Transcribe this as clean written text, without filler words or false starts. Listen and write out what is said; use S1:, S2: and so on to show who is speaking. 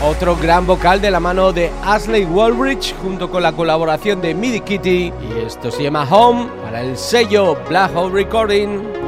S1: Otro gran vocal de la mano de Ashley Wallbridge junto con la colaboración de Midi Kitty, y esto se llama Home para el sello Black Hole Recording.